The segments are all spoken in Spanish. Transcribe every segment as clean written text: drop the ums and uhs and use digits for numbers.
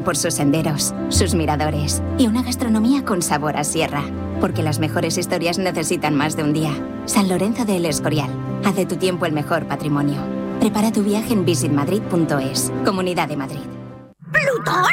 por sus senderos, sus miradores y una gastronomía con sabor a sierra. Porque las mejores historias necesitan más de un día. San Lorenzo de El Escorial. Haz de tu tiempo el mejor patrimonio. Prepara tu viaje en visitmadrid.es. Comunidad de Madrid. ¿Plutón?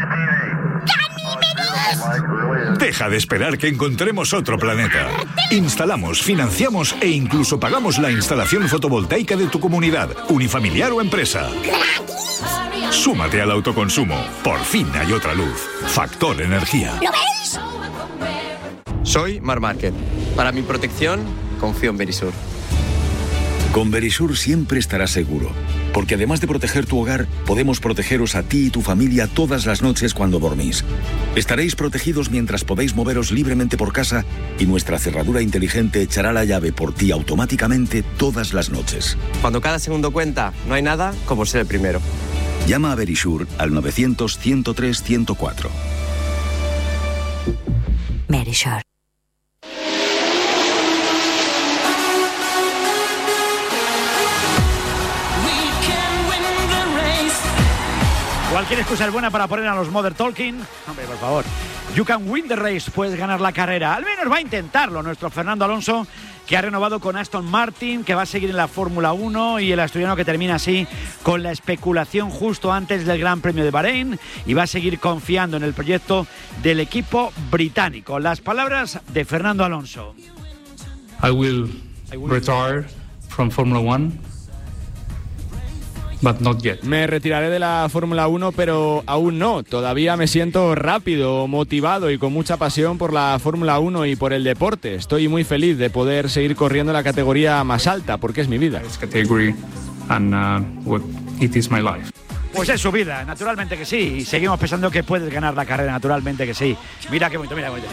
¡Ganímedes! Deja de esperar que encontremos otro planeta. Instalamos, financiamos e incluso pagamos la instalación fotovoltaica de tu comunidad, unifamiliar o empresa. ¡Gratis! Súmate al autoconsumo. Por fin hay otra luz. Factor Energía. ¿Lo veis? Soy Mar Márquez. Para mi protección, confío en Verisur. Con Verisur siempre estarás seguro, porque además de proteger tu hogar, podemos protegeros a ti y tu familia todas las noches cuando dormís. Estaréis protegidos mientras podéis moveros libremente por casa y nuestra cerradura inteligente echará la llave por ti automáticamente todas las noches. Cuando cada segundo cuenta, no hay nada como ser el primero. Llama a Verisur al 900-103-104. Verisur. Cualquier excusa es buena para poner a los Modern Talking. Hombre, por favor. You can win the race. Puedes ganar la carrera. Al menos va a intentarlo nuestro Fernando Alonso, que ha renovado con Aston Martin, que va a seguir en la Fórmula 1, y el asturiano que termina así con la especulación justo antes del Gran Premio de Bahrein, y va a seguir confiando en el proyecto del equipo británico. Las palabras de Fernando Alonso. I will retire from Formula 1. But not yet. Me retiraré de la Fórmula 1, pero aún no. Todavía me siento rápido, motivado y con mucha pasión por la Fórmula 1 y por el deporte. Estoy muy feliz de poder seguir corriendo en la categoría más alta, porque es mi vida. It is my life. Pues es su vida, naturalmente que sí. Y seguimos pensando que puedes ganar la carrera, naturalmente que sí. Mira qué bonito, mira qué bonito.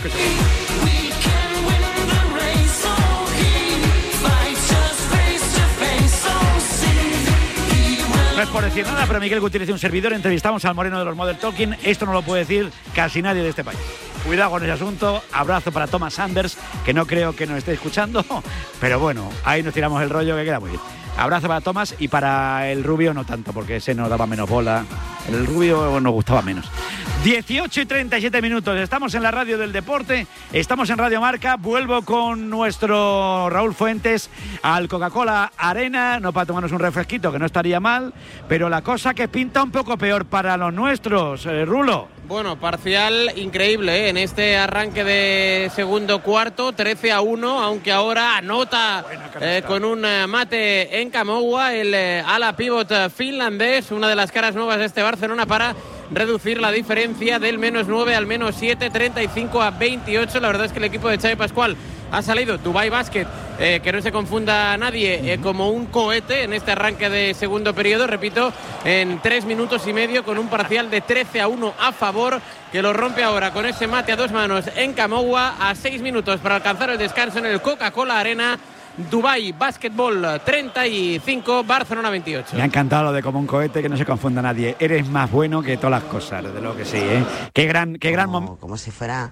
No es por decir nada, pero Miguel Gutiérrez y un servidor entrevistamos al moreno de los Modern Talking. Esto no lo puede decir casi nadie de este país. Cuidado con ese asunto. Abrazo para Thomas Sanders, que no creo que nos esté escuchando, pero bueno, ahí nos tiramos el rollo, que queda muy bien. Abrazo para Thomas, y para el rubio no tanto, porque ese nos daba menos bola. El rubio nos gustaba menos. 18:37. Estamos en la radio del deporte, estamos en Radio Marca. Vuelvo con nuestro Raúl Fuentes al Coca-Cola Arena, no para tomarnos un refresquito, que no estaría mal, pero la cosa que pinta un poco peor para los nuestros, Rulo. Bueno, parcial increíble, ¿eh? En este arranque de segundo cuarto, 13-1, aunque ahora anota con un mate en Kamoua el ala pívot finlandés, una de las caras nuevas de este Barcelona, para reducir la diferencia del -9 al -7, 35-28. La verdad es que el equipo de Xavi Pascual ha salido, Dubai Basket, que no se confunda nadie, como un cohete en este arranque de segundo periodo, repito, en 3 minutos y medio, con un parcial de 13-1 a favor, que lo rompe ahora con ese mate a 2 manos en Kamoua, a 6 minutos para alcanzar el descanso en el Coca-Cola Arena. Dubai Basketball 35, Barcelona 28. Me ha encantado lo de como un cohete, que no se confunda nadie. Eres más bueno que todas las cosas, desde luego que sí, ¿eh? Qué gran momento. Como si fuera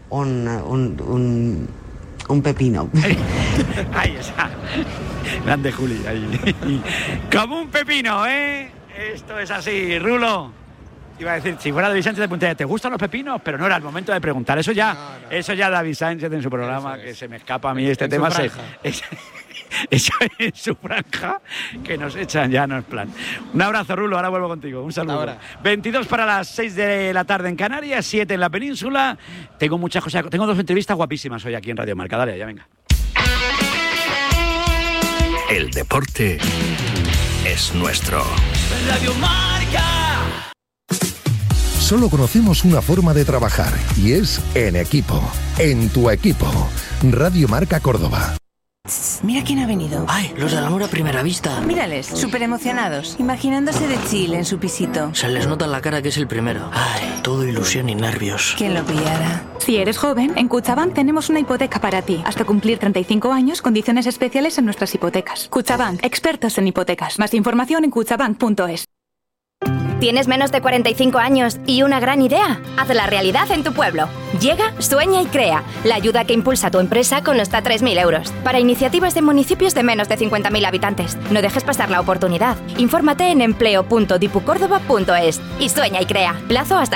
un pepino. Ahí está. Grande Juli. Ahí. Como un pepino, ¿eh? Esto es así, Rulo. Iba a decir, si fuera David Sánchez de Punta, ¿te gustan los pepinos? Pero no era el momento de preguntar. Eso ya David Sánchez en su programa, que se me escapa a mí este tema. Eso en su franja, que nos echan, ya no es plan. Un abrazo, Rulo, ahora vuelvo contigo. Un saludo. Ahora. 22 para las 6 de la tarde en Canarias, 7 en la península. Tengo muchas cosas, tengo 2 entrevistas guapísimas hoy aquí en Radio Marca. Dale, ya venga. El deporte es nuestro. Radio Marca. Solo conocemos una forma de trabajar, y es en equipo. En tu equipo. Radio Marca Córdoba. Mira quién ha venido. ¡Ay, los del amor a primera vista! Mírales, súper emocionados, imaginándose de chill en su pisito. Se les nota en la cara que es el primero. ¡Ay, todo ilusión y nervios! ¿Quién lo pillara? Si eres joven, en Cuchabank tenemos una hipoteca para ti. Hasta cumplir 35 años, condiciones especiales en nuestras hipotecas. Cuchabank, expertos en hipotecas. Más información en cuchabank.es. ¿Tienes menos de 45 años y una gran idea? Hazla realidad en tu pueblo. Llega, sueña y crea. La ayuda que impulsa tu empresa con hasta 3.000 euros. Para iniciativas de municipios de menos de 50.000 habitantes. No dejes pasar la oportunidad. Infórmate en empleo.dipucórdoba.es y sueña y crea. Plazo hasta